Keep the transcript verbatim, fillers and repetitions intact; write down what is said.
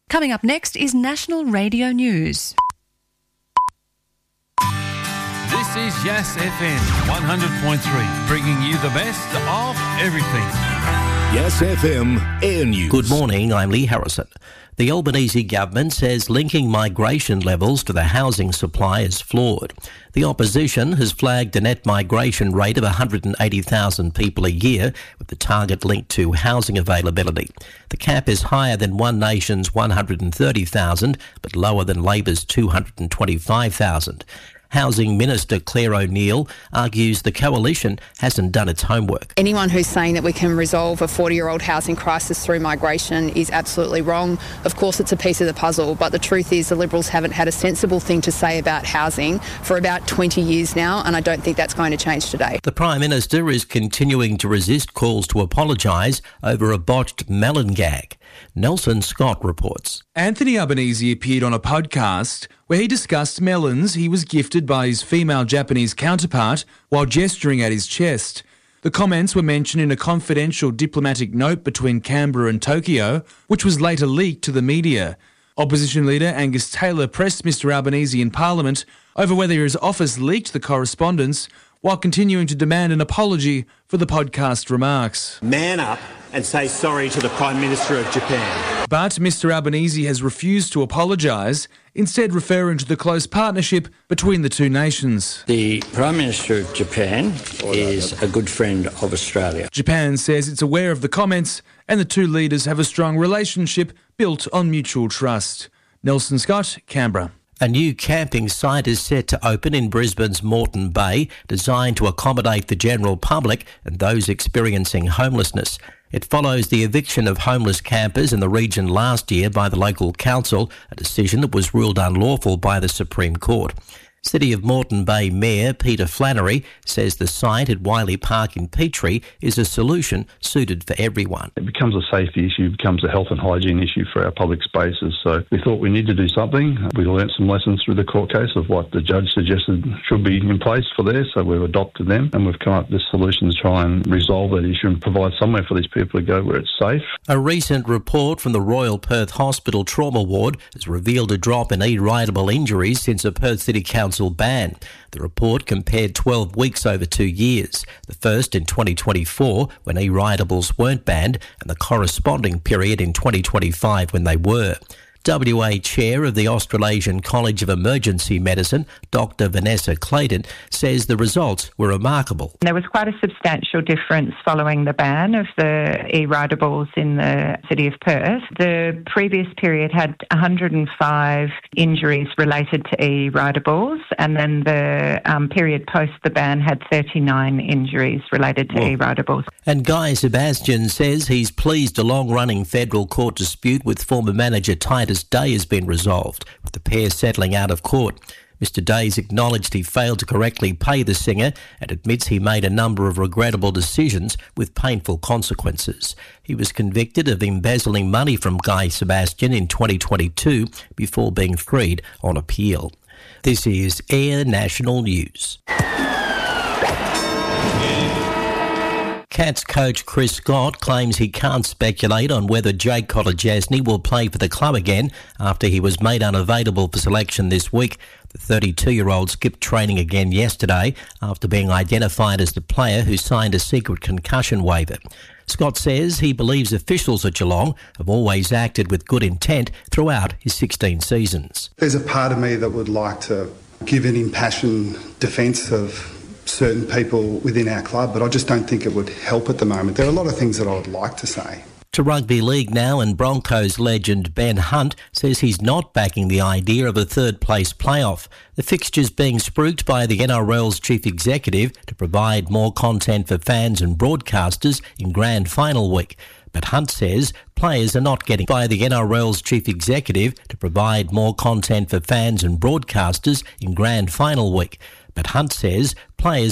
Coming up next is National Radio News. This is Yas F M one hundred point three, bringing you the best of everything. Yas F M Air News. Good morning, I'm Lee Harrison. The Albanese government says linking migration levels to the housing supply is flawed. The opposition has flagged a net migration rate of one hundred eighty thousand people a year, with the target linked to housing availability. The cap is higher than One Nation's one hundred thirty thousand, but lower than Labor's two hundred twenty-five thousand. Housing Minister Claire O'Neill argues the coalition hasn't done its homework. Anyone who's saying that we can resolve a forty-year-old housing crisis through migration is absolutely wrong. Of course, it's a piece of the puzzle, but the truth is the Liberals haven't had a sensible thing to say about housing for about twenty years now, and I don't think that's going to change today. The Prime Minister is continuing to resist calls to apologise over a botched melon gag. Nelson Scott reports. Anthony Albanese appeared on a podcast where he discussed melons he was gifted by his female Japanese counterpart while gesturing at his chest. The comments were mentioned in a confidential diplomatic note between Canberra and Tokyo, which was later leaked to the media. Opposition leader Angus Taylor pressed Mr Albanese in Parliament over whether his office leaked the correspondence, while continuing to demand an apology for the podcast remarks. Man up and say sorry to the Prime Minister of Japan. But Mr Albanese has refused to apologise, instead referring to the close partnership between the two nations. The Prime Minister of Japan is a good friend of Australia. Japan says it's aware of the comments and the two leaders have a strong relationship built on mutual trust. Nelson Scott, Canberra. A new camping site is set to open in Brisbane's Moreton Bay, designed to accommodate the general public and those experiencing homelessness. It follows the eviction of homeless campers in the region last year by the local council, a decision that was ruled unlawful by the Supreme Court. City of Moreton Bay Mayor Peter Flannery says the site at Wiley Park in Petrie is a solution suited for everyone. It becomes a safety issue, it becomes a health and hygiene issue for our public spaces. So we thought we needed to do something. We learnt some lessons through the court case of what the judge suggested should be in place for there, so we've adopted them and we've come up with solutions to try and resolve that issue and provide somewhere for these people to go where it's safe. A recent report from the Royal Perth Hospital Trauma Ward has revealed a drop in e-ridable injuries since a Perth City Council ban. The report compared twelve weeks over two years, the first in twenty twenty-four when e-ridables weren't banned and the corresponding period in twenty twenty-five when they were. W A Chair of the Australasian College of Emergency Medicine, Doctor Vanessa Clayton, says the results were remarkable. There was quite a substantial difference following the ban of the e-ridables in the city of Perth. The previous period had one hundred five injuries related to e-ridables, and then the um, period post the ban had thirty-nine injuries related to Whoa. e-ridables. And Guy Sebastian says he's pleased a long-running federal court dispute with former manager Titus Day has been resolved, with the pair settling out of court. Mister Days acknowledged he failed to correctly pay the singer and admits he made a number of regrettable decisions with painful consequences. He was convicted of embezzling money from Guy Sebastian in twenty twenty-two before being freed on appeal. This is Air National News. Cats coach Chris Scott claims he can't speculate on whether Jake Kolodjasny will play for the club again after he was made unavailable for selection this week. The thirty-two-year-old skipped training again yesterday after being identified as the player who signed a secret concussion waiver. Scott says he believes officials at Geelong have always acted with good intent throughout his sixteen seasons. There's a part of me that would like to give an impassioned defence of certain people within our club, but I just don't think it would help at the moment. There are a lot of things that I would like to say. To rugby league now, and Broncos legend Ben Hunt says he's not backing the idea of a third-place playoff. The fixture's being spruiked by the N R L's chief executive to provide more content for fans and broadcasters in grand final week. But Hunt says players are not getting by the N R L's chief executive to provide more content for fans and broadcasters in grand final week. But Hunt says players